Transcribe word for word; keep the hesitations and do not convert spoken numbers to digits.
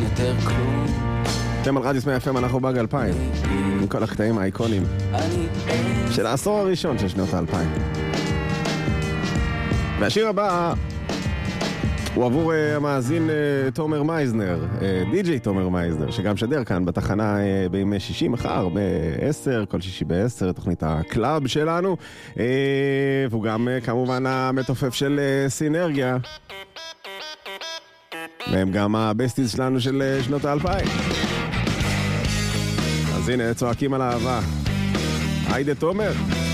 יותר כלום. אתם על רדיו סמי אף אם, אנחנו באג אלפיים, עם כל הקטעים האיקונים של העשור הראשון של שנות האלפיים. והשיר הבא הוא עבור uh, המאזין uh, תומר מייזנר, uh, די-ג'יי תומר מייזנר, שגם שדר כאן בתחנה uh, בימי שישי מחר, ב-עשר, כל שישי ב-עשר, תוכנית הקלאב שלנו, uh, והוא גם uh, כמובן המתופף של uh, סינרגיה, והם גם הבסטיז שלנו של uh, שנות האלפיים. אז הנה, צועקים על האהבה. היידה תומר.